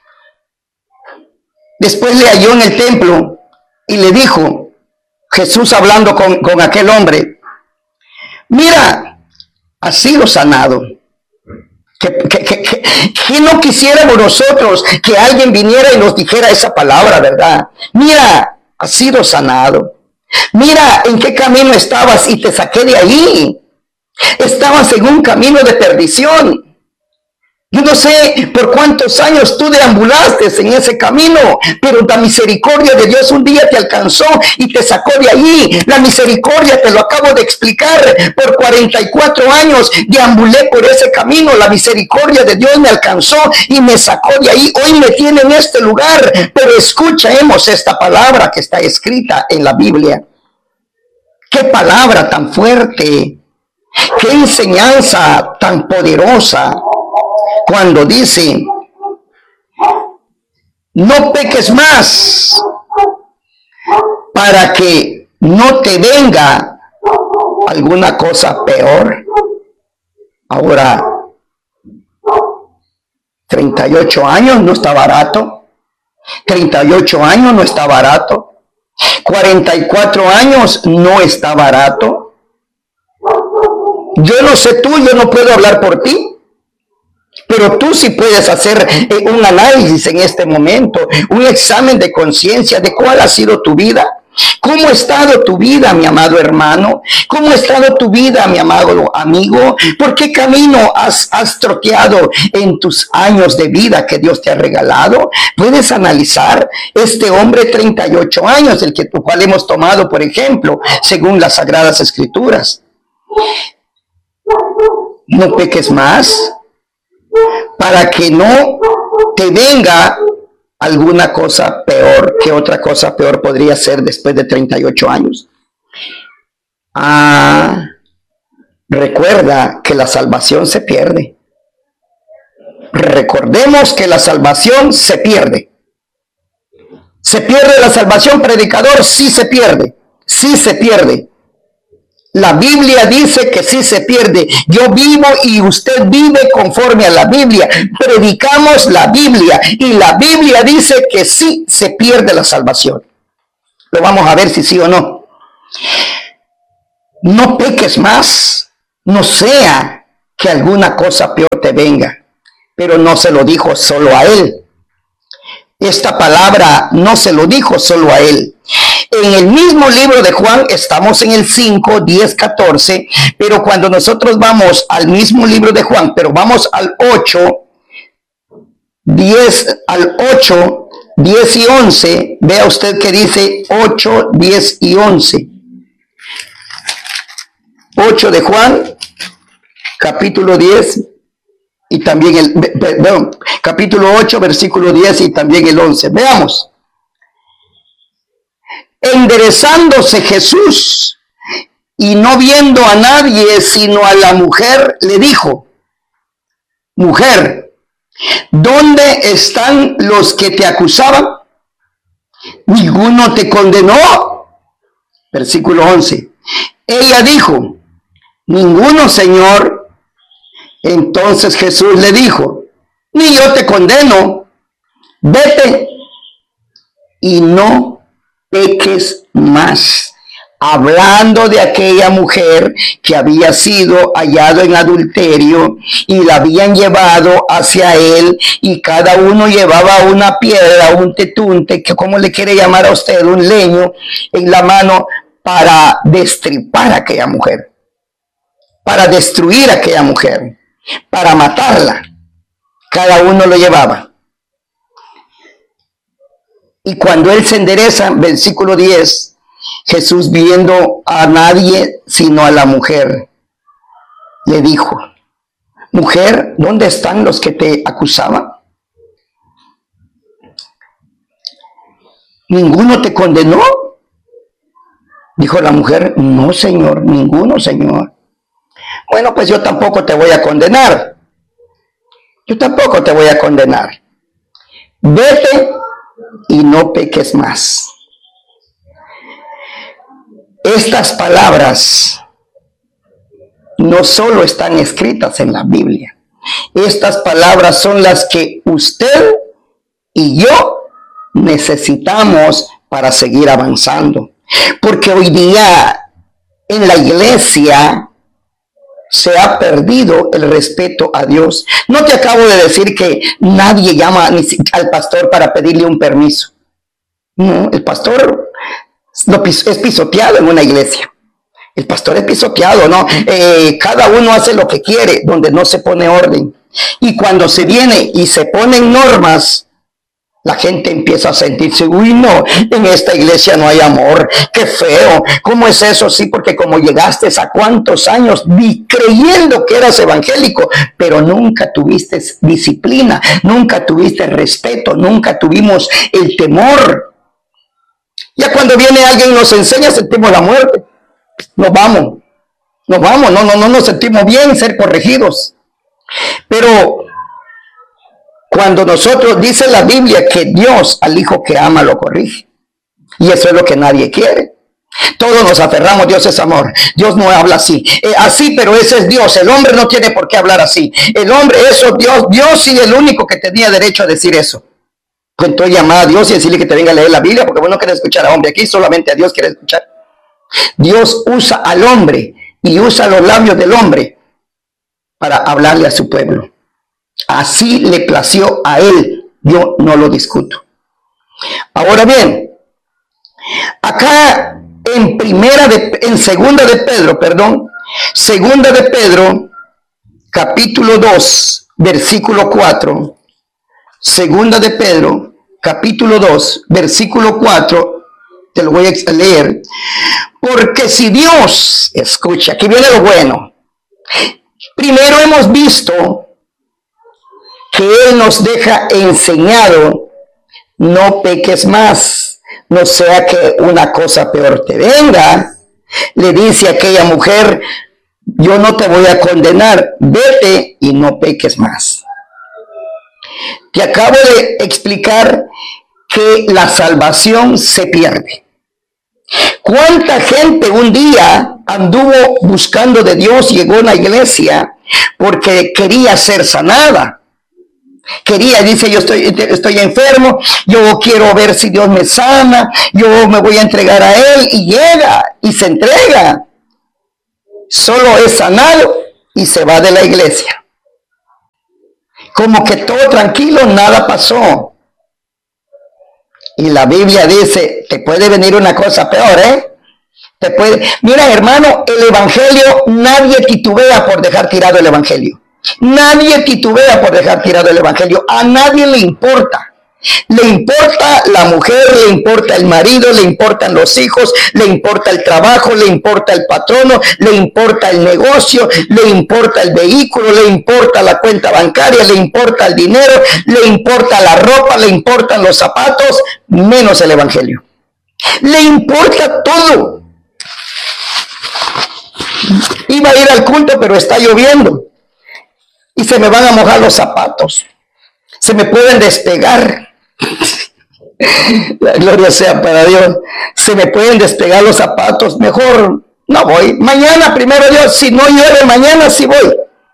Después le halló en el templo y le dijo, Jesús hablando con, con aquel hombre, mira, has sido sanado. Que, que, que, que, que no quisiéramos nosotros que alguien viniera y nos dijera esa palabra, ¿verdad? Mira, has sido sanado. Mira en qué camino estabas y te saqué de ahí. Estabas en un camino de perdición. Yo no sé por cuántos años tú deambulaste en ese camino, pero la misericordia de Dios un día te alcanzó y te sacó de allí. La misericordia, te lo acabo de explicar, por cuarenta y cuatro años deambulé por ese camino. La misericordia de Dios me alcanzó y me sacó de ahí. Hoy me tiene en este lugar, pero escuchemos esta palabra que está escrita en la Biblia. Qué palabra tan fuerte, qué enseñanza tan poderosa. Cuando dice, no peques más para que no te venga alguna cosa peor. Ahora, treinta y ocho años no está barato. treinta y ocho años no está barato. cuarenta y cuatro años no está barato. Yo no sé tú, yo no puedo hablar por ti. Pero tú sí puedes hacer eh, un análisis en este momento, un examen de conciencia de cuál ha sido tu vida. ¿Cómo ha estado tu vida, mi amado hermano? ¿Cómo ha estado tu vida, mi amado amigo? ¿Por qué camino has, has troteado en tus años de vida que Dios te ha regalado? Puedes analizar este hombre, treinta y ocho años, el que tu cual hemos tomado, por ejemplo, según las Sagradas Escrituras. No peques más, para que no te venga alguna cosa peor. ¿Qué otra cosa peor podría ser después de treinta y ocho años? Ah, recuerda que la salvación se pierde. Recordemos que la salvación se pierde. ¿Se pierde la salvación, predicador? Sí se pierde. Sí se pierde. La Biblia dice que sí se pierde. Yo vivo y usted vive conforme a la Biblia. Predicamos la Biblia y la Biblia dice que sí se pierde la salvación. Lo vamos a ver si sí o no. No peques más, no sea que alguna cosa peor te venga. Pero no se lo dijo solo a él. Esta palabra no se lo dijo solo a él. En el mismo libro de Juan, estamos en el cinco, diez, catorce, pero cuando nosotros vamos al mismo libro de Juan, pero vamos al ocho, diez, al ocho, diez y once, vea usted que dice ocho, diez y once. ocho de Juan, capítulo diez, y también el, perdón, capítulo ocho, versículo diez y también el once. Veamos. Enderezándose Jesús y no viendo a nadie sino a la mujer, le dijo: mujer, ¿dónde están los que te acusaban? ¿Ninguno te condenó? Versículo once. Ella dijo: ninguno, Señor. Entonces Jesús le dijo: ni yo te condeno, vete y no peques más. Hablando de aquella mujer que había sido hallado en adulterio y la habían llevado hacia él, y cada uno llevaba una piedra, un tetunte, que como le quiere llamar a usted, un leño en la mano, para destripar a aquella mujer, para destruir a aquella mujer, para matarla. Cada uno lo llevaba. Y cuando él se endereza, versículo diez, Jesús, viendo a nadie sino a la mujer, le dijo: mujer, ¿dónde están los que te acusaban? ¿Ninguno te condenó? Dijo la mujer: no, Señor, ninguno, Señor. Bueno, pues yo tampoco te voy a condenar. Yo tampoco te voy a condenar. Vete y no peques más. Estas palabras no solo están escritas en la Biblia. Estas palabras son las que usted y yo necesitamos para seguir avanzando. Porque hoy día en la iglesia se ha perdido el respeto a Dios. No te acabo de decir que nadie llama al pastor para pedirle un permiso. No, el pastor es pisoteado en una iglesia. El pastor es pisoteado, ¿no? Eh, cada uno hace lo que quiere, donde no se pone orden. Y cuando se viene y se ponen normas, la gente empieza a sentirse: uy, no, en esta iglesia no hay amor, qué feo. ¿Cómo es eso? Sí, porque como llegaste a cuántos años creyendo que eras evangélico, pero nunca tuviste disciplina, nunca tuviste respeto, nunca tuvimos el temor. Ya cuando viene alguien y nos enseña, sentimos la muerte. Nos vamos, nos vamos, no, no, no nos sentimos bien ser corregidos. Pero cuando nosotros, dice la Biblia que Dios al hijo que ama lo corrige. Y eso es lo que nadie quiere. Todos nos aferramos: Dios es amor, Dios no habla así. Eh, así, pero ese es Dios. El hombre no tiene por qué hablar así. El hombre, eso, Dios, Dios sí es el único que tenía derecho a decir eso. Entonces llamar a Dios y decirle que te venga a leer la Biblia, porque vos no querés escuchar a hombre. Aquí solamente a Dios quiere escuchar. Dios usa al hombre y usa los labios del hombre para hablarle a su pueblo. Así le plació a él. Yo no lo discuto. Ahora bien, acá en primera de, en segunda de Pedro, perdón, segunda de Pedro, capítulo dos, versículo cuatro. Segunda de Pedro, capítulo dos, versículo cuatro. Te lo voy a leer. Porque si Dios, escucha, aquí viene lo bueno. Primero hemos visto que Él nos deja enseñado no peques más, no sea que una cosa peor te venga. Le dice a aquella mujer, yo no te voy a condenar, vete y no peques más. Te acabo de explicar que la salvación se pierde. ¿Cuánta gente un día anduvo buscando de Dios, llegó a la iglesia porque quería ser sanada? Quería, dice, yo estoy, estoy enfermo, yo quiero ver si Dios me sana, yo me voy a entregar a Él, y llega y se entrega. Solo es sanado y se va de la iglesia. Como que todo tranquilo, nada pasó. Y la Biblia dice, te puede venir una cosa peor, ¿eh? Te puede... Mira, hermano, el evangelio, nadie titubea por dejar tirado el evangelio. Nadie titubea por dejar tirado el evangelio. A nadie le importa. Le importa la mujer, le importa el marido, le importan los hijos, le importa el trabajo, le importa el patrono, le importa el negocio, le importa el vehículo, le importa la cuenta bancaria, le importa el dinero, le importa la ropa, le importan los zapatos, menos el evangelio. Le importa todo. Iba a ir al culto, pero está lloviendo y se me van a mojar los zapatos, se me pueden despegar. La gloria sea para Dios. Se me pueden despegar los zapatos, mejor no voy. Mañana, primero Dios, si no llueve mañana, sí voy.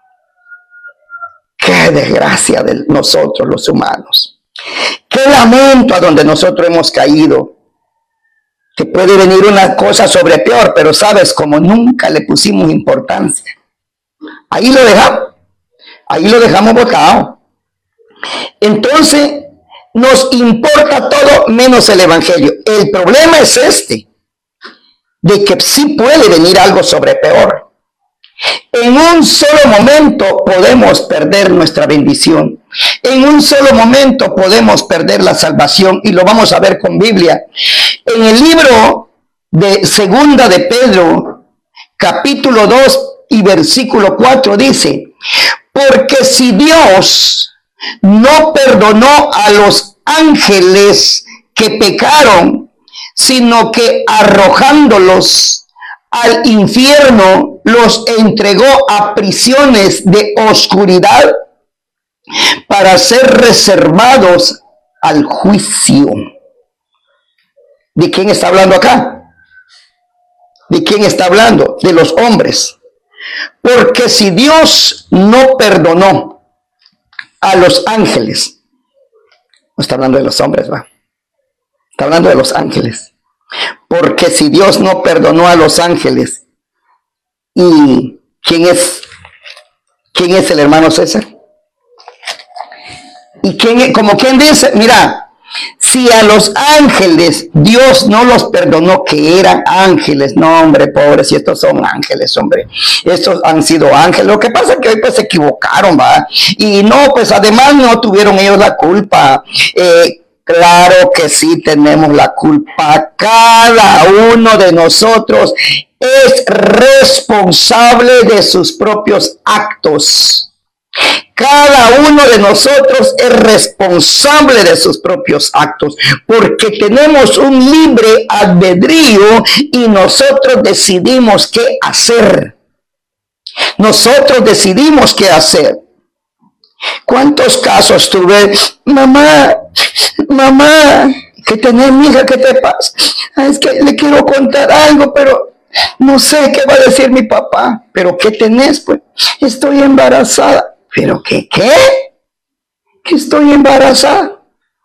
Qué desgracia de nosotros los humanos. Qué lamento a donde nosotros hemos caído. Que puede venir una cosa sobre peor, pero sabes, como nunca le pusimos importancia, ahí lo dejamos. Ahí lo dejamos botado. Entonces, nos importa todo menos el evangelio. El problema es este, de que sí puede venir algo sobre peor. En un solo momento podemos perder nuestra bendición. En un solo momento podemos perder la salvación, y lo vamos a ver con Biblia. En el libro de Segunda de Pedro, capítulo dos y versículo cuatro dice, porque si Dios no perdonó a los ángeles que pecaron, sino que arrojándolos al infierno los entregó a prisiones de oscuridad para ser reservados al juicio. ¿De quién está hablando acá? ¿De quién está hablando? De los hombres. Porque si Dios no perdonó a los ángeles, no está hablando de los hombres, va, está hablando de los ángeles. Porque si Dios no perdonó a los ángeles, ¿y quién es? ¿Quién es el hermano César? ¿Y quién es? Como quien dice, mira, si a los ángeles Dios no los perdonó, que eran ángeles, no hombre, pobres, si estos son ángeles, hombre, estos han sido ángeles. Lo que pasa es que hoy pues se equivocaron, va, y no, pues además no tuvieron ellos la culpa. Eh, claro que sí tenemos la culpa. Cada uno de nosotros es responsable de sus propios actos. Cada uno de nosotros es responsable de sus propios actos, porque tenemos un libre albedrío y nosotros decidimos qué hacer. Nosotros decidimos qué hacer. ¿Cuántos casos tuve? Mamá, mamá, ¿qué tenés, mija? ¿Qué te pasa? Ah, es que le quiero contar algo, pero no sé qué va a decir mi papá. ¿Pero qué tenés? Pues estoy embarazada. ¿Pero qué? ¿Qué? Que estoy embarazada.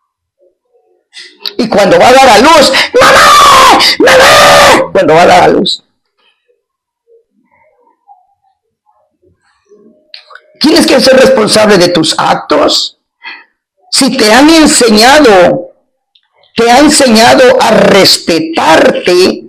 Y cuando va a dar a luz, ¡mamá! ¡Mamá! Cuando va a dar a luz. Tienes que ser responsable de tus actos. Si te han enseñado, te ha enseñado a respetarte,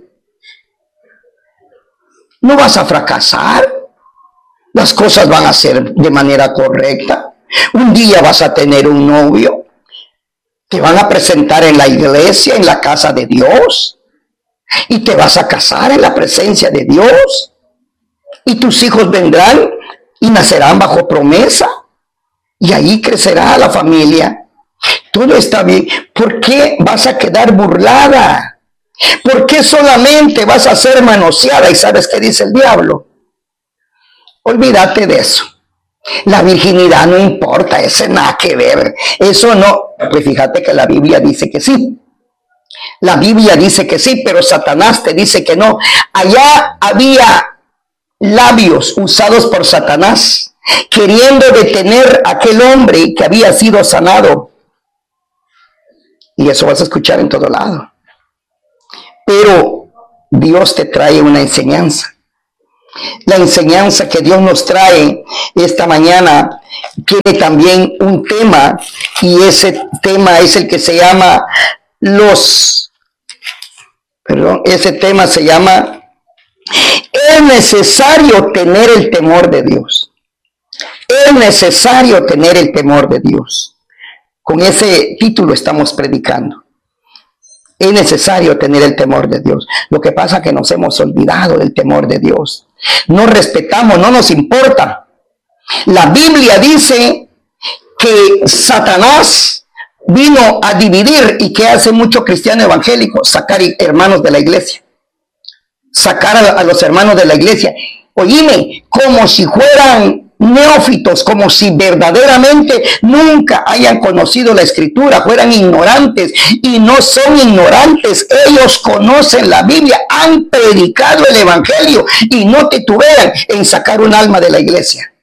no vas a fracasar. Las cosas van a ser de manera correcta. Un día vas a tener un novio. Te van a presentar en la iglesia, en la casa de Dios. Y te vas a casar en la presencia de Dios. Y tus hijos vendrán y nacerán bajo promesa. Y ahí crecerá la familia. todo está bien. ¿Por qué vas a quedar burlada? ¿Por qué solamente vas a ser manoseada? ¿Y sabes qué dice el diablo? Olvídate de eso. La virginidad no importa, ese nada que ver. Eso no. Pues fíjate que la Biblia dice que sí. La Biblia dice que sí, pero Satanás te dice que no. Allá había labios usados por Satanás, queriendo detener a aquel hombre que había sido sanado. Y eso vas a escuchar en todo lado. Pero Dios te trae una enseñanza. La enseñanza que Dios nos trae esta mañana tiene también un tema, y ese tema es el que se llama los, perdón, ese tema se llama es necesario tener el temor de Dios. Es necesario tener el temor de Dios. Con ese título estamos predicando. Es necesario tener el temor de Dios. Lo que pasa es que nos hemos olvidado del temor de Dios. No respetamos, no nos importa. La Biblia dice que Satanás vino a dividir, y que hace mucho cristiano evangélico, sacar hermanos de la iglesia. Sacar a, a los hermanos de la iglesia. Oíme, como si fueran neófitos, como si verdaderamente nunca hayan conocido la escritura, fueran ignorantes, y no son ignorantes. Ellos conocen la Biblia, han predicado el evangelio, y no titubean en sacar un alma de la iglesia.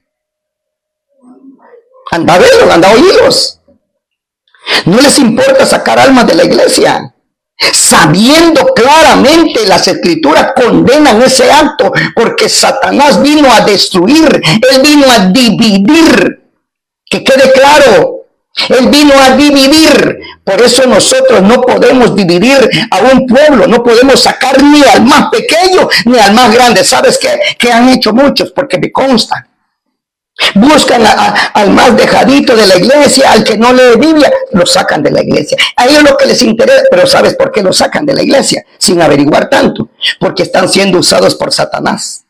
Anda a verlos, anda a oírlos. No les importa sacar almas de la iglesia, sabiendo claramente las escrituras condenan ese acto, porque Satanás vino a destruir, él vino a dividir, que quede claro, él vino a dividir. Por eso nosotros no podemos dividir a un pueblo, no podemos sacar ni al más pequeño ni al más grande. ¿Sabes qué, qué han hecho muchos? Porque me consta. Buscan a, a, al más dejadito de la iglesia, al que no lee Biblia, lo sacan de la iglesia. A ellos lo que les interesa. Pero ¿sabes por qué lo sacan de la iglesia? Sin averiguar tanto. Porque están siendo usados por Satanás.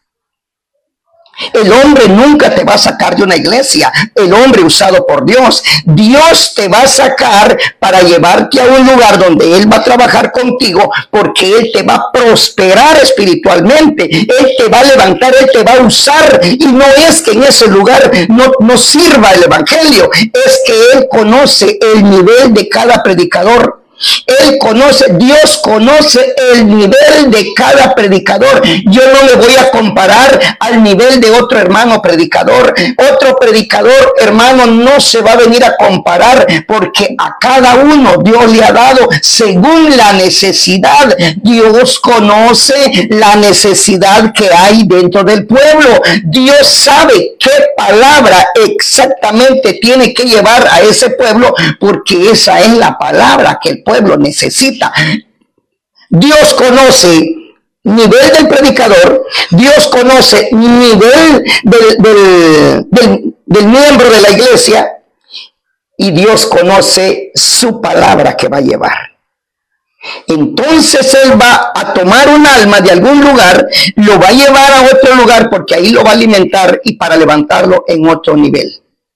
El hombre nunca te va a sacar de una iglesia. El hombre usado por Dios. Dios te va a sacar para llevarte a un lugar donde Él va a trabajar contigo, porque Él te va a prosperar espiritualmente. Él te va a levantar, Él te va a usar. Y no es que en ese lugar no, no sirva el evangelio. Es que Él conoce el nivel de cada predicador. Él conoce, Dios conoce el nivel de cada predicador. Yo no me voy a comparar al nivel de otro hermano predicador. Otro predicador, hermano, no se va a venir a comparar, porque a cada uno Dios le ha dado según la necesidad. Dios conoce la necesidad que hay dentro del pueblo. Dios sabe qué palabra exactamente tiene que llevar a ese pueblo, porque esa es la palabra que el pueblo pueblo necesita. Dios conoce nivel del predicador, Dios conoce nivel del, del, del, del miembro de la iglesia, y Dios conoce su palabra que va a llevar. Entonces Él va a tomar un alma de algún lugar, lo va a llevar a otro lugar, porque ahí lo va a alimentar, y para levantarlo en otro nivel.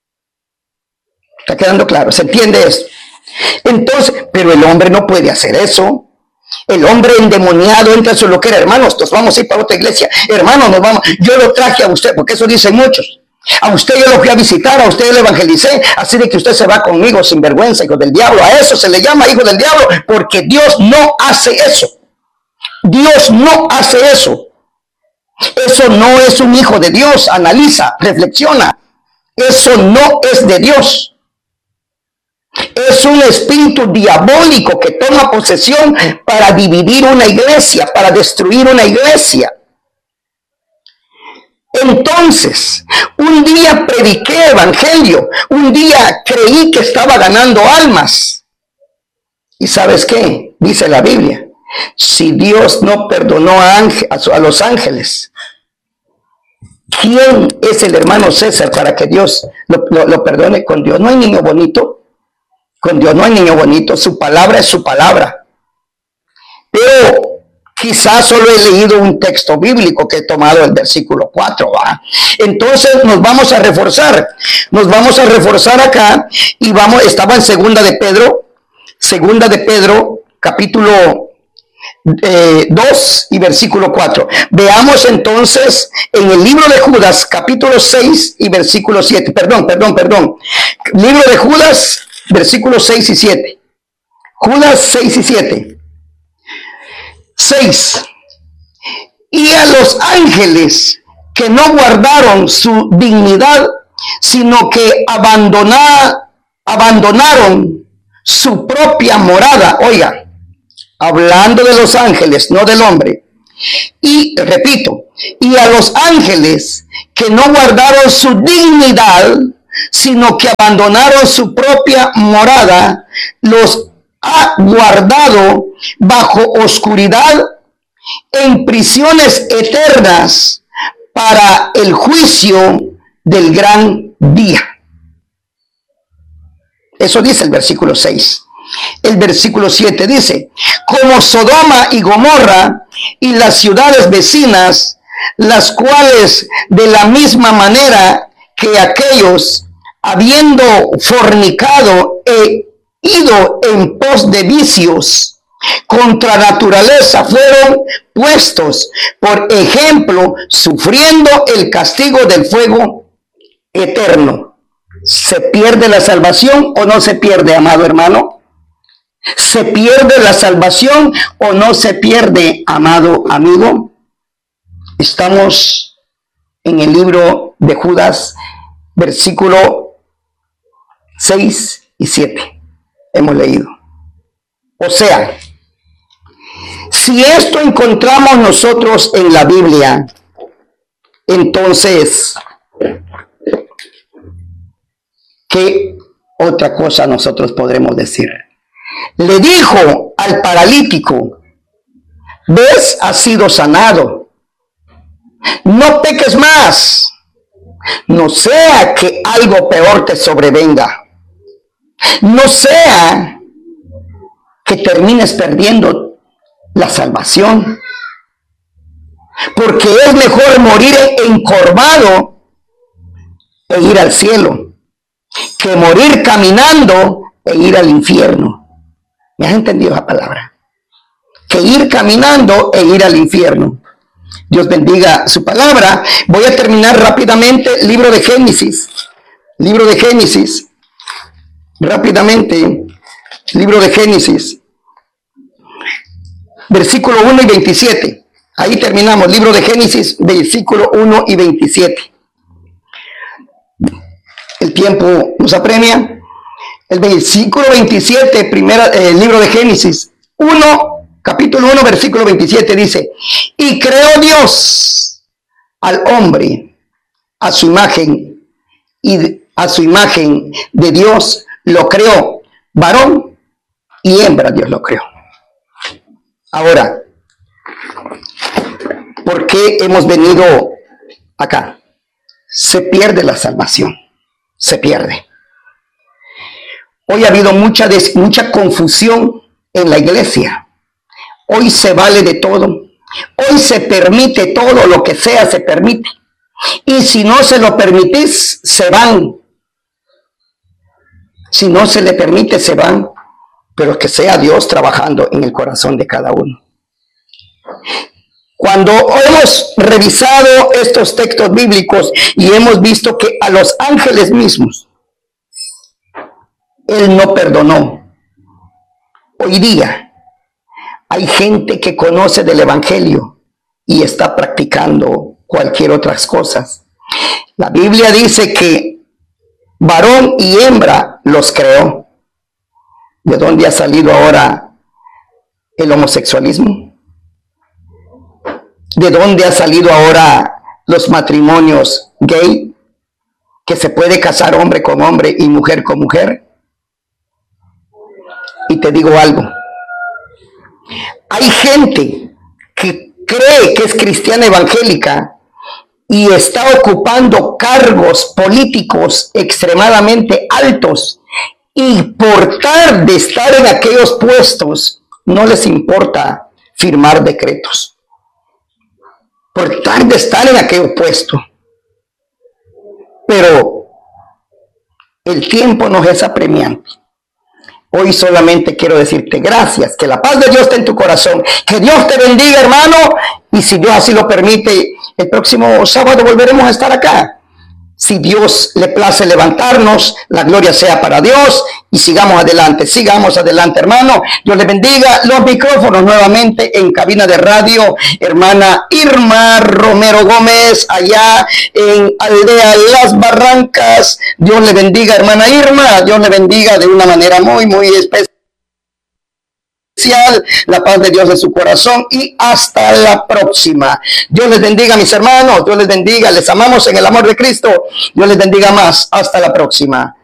¿Está quedando claro? ¿Se entiende esto? Entonces, pero el hombre no puede hacer eso. El hombre endemoniado entra en su loquera. Hermanos, nos vamos a ir para otra iglesia. Hermanos, nos vamos. Yo lo traje a usted, porque eso dicen muchos. A usted yo lo fui a visitar, a usted yo lo evangelicé, así de que usted se va conmigo sin vergüenza, hijo del diablo. A eso se le llama hijo del diablo, porque Dios no hace eso. Dios no hace eso. Eso no es un hijo de Dios. Analiza, reflexiona. Eso no es de Dios. Es un espíritu diabólico que toma posesión para dividir una iglesia, para destruir una iglesia. Entonces, un día prediqué evangelio, un día creí que estaba ganando almas. ¿Y sabes qué? Dice la Biblia, si Dios no perdonó a, ángel, a los ángeles, ¿quién es el hermano César para que Dios lo, lo, lo perdone? Con Dios no hay niño bonito. Con Dios no hay niño bonito, su palabra es su palabra. Pero, ¿qué Quizás solo he leído un texto bíblico que he tomado el versículo cuatro, ¿va? Entonces nos vamos a reforzar, nos vamos a reforzar acá y vamos, estaba en segunda de Pedro, segunda de Pedro, capítulo eh, dos y versículo cuatro. Veamos entonces en el libro de Judas, capítulo seis y versículo siete, perdón, perdón, perdón, libro de Judas, versículos seis y siete. Judas seis y siete. seis. Y a los ángeles que no guardaron su dignidad, sino que abandona, abandonaron su propia morada. Oiga, hablando de los ángeles, no del hombre. Y repito, y a los ángeles que no guardaron su dignidad, sino que abandonaron su propia morada, los ha guardado bajo oscuridad en prisiones eternas para el juicio del gran día. Eso dice el versículo seis. El versículo siete dice: como Sodoma y Gomorra y las ciudades vecinas, las cuales de la misma manera que aquellos, habiendo fornicado e ido en pos de vicios contra naturaleza, fueron puestos por ejemplo, sufriendo el castigo del fuego eterno. ¿Se pierde la salvación o no se pierde, amado hermano? ¿Se pierde la salvación o no se pierde, amado amigo? Estamos en el libro de Judas, versículo seis y siete. Hemos leído. O sea, si esto encontramos nosotros en la Biblia, entonces, ¿qué otra cosa nosotros podremos decir? Le dijo al paralítico: ¿ves? Has sido sanado. No peques más, no sea que algo peor te sobrevenga. No sea que termines perdiendo la salvación, porque es mejor morir encorvado e ir al cielo que morir caminando e ir al infierno. ¿Me has entendido esa palabra? Que ir caminando e ir al infierno. Dios bendiga su palabra. Voy a terminar rápidamente. Libro de Génesis. Libro de Génesis. Rápidamente. Libro de Génesis. Versículo uno y veintisiete. Ahí terminamos. Libro de Génesis, versículo uno y veintisiete. El tiempo nos apremia. El versículo veintisiete, primera, eh, libro de Génesis uno, capítulo uno, versículo veintisiete dice: y creó Dios al hombre a su imagen, y a su imagen de Dios lo creó, varón y hembra Dios lo creó. Ahora, ¿por qué hemos venido acá? Se pierde la salvación, se pierde. Hoy ha habido mucha, des, mucha confusión en la iglesia. Hoy se vale de todo. Hoy se permite todo, lo que sea se permite. Y si no se lo permitís, se van. Si no se le permite, se van. Pero que sea Dios trabajando en el corazón de cada uno. Cuando hemos revisado estos textos bíblicos y hemos visto que a los ángeles mismos Él no perdonó. Hoy día hay gente que conoce del evangelio y está practicando cualquier otras cosas. La Biblia dice que varón y hembra los creó. ¿De dónde ha salido ahora el homosexualismo? ¿De dónde ha salido ahora los matrimonios gay? Que se puede casar hombre con hombre y mujer con mujer. Y te digo algo, hay gente que cree que es cristiana evangélica y está ocupando cargos políticos extremadamente altos, y por tal de estar en aquellos puestos no les importa firmar decretos, por tal de estar en aquel puesto. Pero el tiempo nos es apremiante. Hoy solamente quiero decirte gracias, que la paz de Dios esté en tu corazón, que Dios te bendiga, hermano, y si Dios así lo permite, el próximo sábado volveremos a estar acá. Si Dios le place levantarnos, la gloria sea para Dios y sigamos adelante, sigamos adelante, hermano. Dios le bendiga. Los micrófonos nuevamente en cabina de radio, hermana Irma Romero Gómez, allá en Aldea Las Barrancas. Dios le bendiga, hermana Irma. Dios le bendiga de una manera muy, muy especial. La paz de Dios en su corazón y hasta la próxima. Dios les bendiga, mis hermanos. Dios les bendiga. Les amamos en el amor de Cristo. Dios les bendiga más. Hasta la próxima.